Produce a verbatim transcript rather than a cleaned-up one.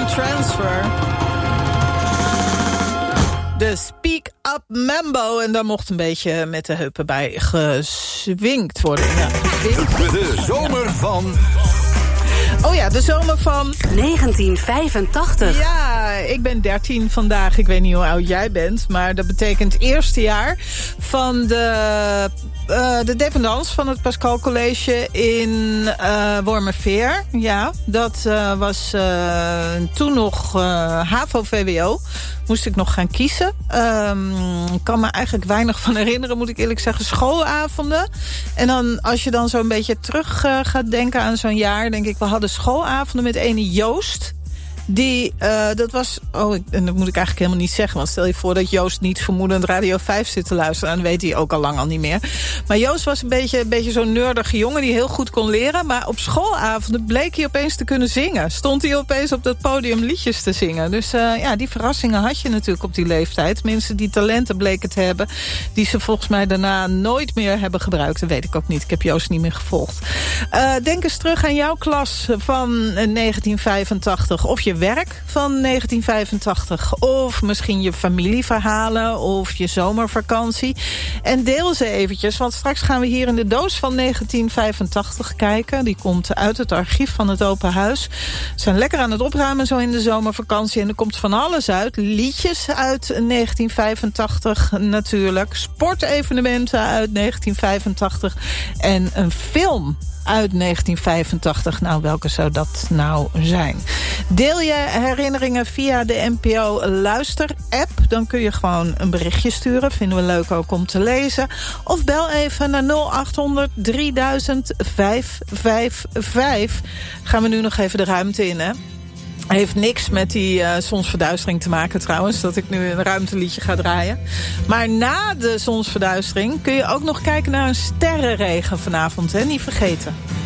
Transfer. De Speak Up Mambo. En daar mocht een beetje met de heupen bij geswingt worden. Ja, geswingt. De zomer van... Oh ja, de zomer van... negentien vijfentachtig. Ja, ik ben dertien vandaag. Ik weet niet hoe oud jij bent. Maar dat betekent het eerste jaar van de, uh, de dependance van het Pascal College in uh, Wormerveer. Ja, dat uh, was uh, toen nog uh, HAVO-V W O. Moest ik nog gaan kiezen. Um, ik kan me eigenlijk weinig van herinneren, moet ik eerlijk zeggen. Schoolavonden. En dan, als je dan zo'n beetje terug uh, gaat denken aan zo'n jaar... denk ik, we hadden schoolavonden met ene Joost... Die, uh, dat was, oh, ik, en dat moet ik eigenlijk helemaal niet zeggen... want stel je voor dat Joost niet vermoedend Radio vijf zit te luisteren... dan weet hij ook al lang al niet meer. Maar Joost was een beetje, een beetje zo'n nerdige jongen... die heel goed kon leren, maar op schoolavonden... bleek hij opeens te kunnen zingen. Stond hij opeens op dat podium liedjes te zingen. Dus uh, ja, die verrassingen had je natuurlijk op die leeftijd. Mensen die talenten bleken te hebben... die ze volgens mij daarna nooit meer hebben gebruikt. Dat weet ik ook niet, ik heb Joost niet meer gevolgd. Uh, denk eens terug aan jouw klas van negentien vijfentachtig... of je werk van negentien vijfentachtig. Of misschien je familieverhalen of je zomervakantie. En deel ze eventjes, want straks gaan we hier in de doos van negentien vijfentachtig kijken. Die komt uit het archief van het Open Huis. We zijn lekker aan het opruimen zo in de zomervakantie. En er komt van alles uit. Liedjes uit negentien vijfentachtig natuurlijk. Sportevenementen uit negentien vijfentachtig. En een film uit negentien vijfentachtig. Nou, welke zou dat nou zijn? Deel je herinneringen via de N P O Luister-app. Dan kun je gewoon een berichtje sturen. Vinden we leuk ook om te lezen. Of bel even naar nul acht honderd drieduizend vijfhonderdvijfenvijftig. Gaan we nu nog even de ruimte in, hè? Heeft niks met die uh, zonsverduistering te maken trouwens... dat ik nu een ruimteliedje ga draaien. Maar na de zonsverduistering kun je ook nog kijken naar een sterrenregen vanavond, hè? Niet vergeten.